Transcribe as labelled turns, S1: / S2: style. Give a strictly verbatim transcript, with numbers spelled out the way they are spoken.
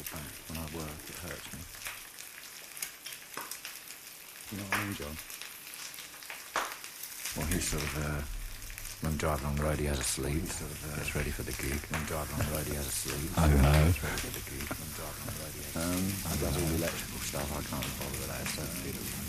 S1: back. When I work, it hurts me. You know what I mean, John? Well, he's sort of, uh, when driving on the road, he has a sleeve. Sort of, uh, gets ready for the gig. When driving on the road, he has a sleeve.
S2: Oh, no.
S1: Gets ready for the gig. When driving on the road, he has a sleeve. Um, he does all the electrical stuff. I can't bother with that. It's so